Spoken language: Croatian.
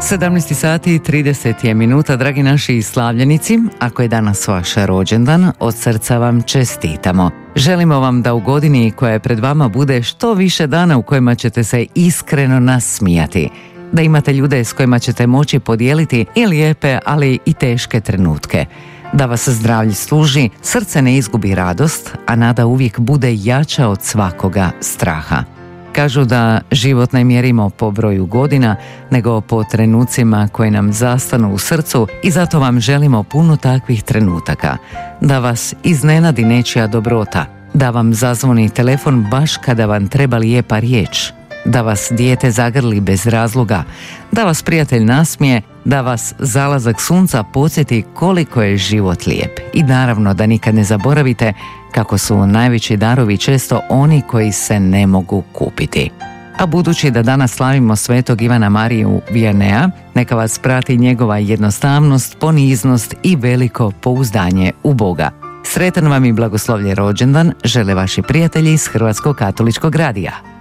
17 sati i 30 je minuta, dragi naši slavljenici. Ako je danas vaš rođendan, od srca vam čestitamo. Želimo vam da u godini koja je pred vama bude što više dana u kojima ćete se iskreno nasmijati. Da imate ljude s kojima ćete moći podijeliti i lijepe, ali i teške trenutke. Da vas zdravlje služi, srce ne izgubi radost, a nada uvijek bude jača od svakoga straha. Kažu da život ne mjerimo po broju godina, nego po trenucima koji nam zastanu u srcu i zato vam želimo puno takvih trenutaka. Da vas iznenadi nečija dobrota, da vam zazvoni telefon baš kada vam treba lijepa riječ, da vas dijete zagrli bez razloga, da vas prijatelj nasmije, da vas zalazak sunca podsjeti koliko je život lijep. I naravno da nikad ne zaboravite kako su najveći darovi često oni koji se ne mogu kupiti. A budući da danas slavimo svetog Ivana Mariju Viannea, neka vas prati njegova jednostavnost, poniznost i veliko pouzdanje u Boga. Sretan vam i blagoslovljen rođendan žele vaši prijatelji iz Hrvatskog katoličkog radija.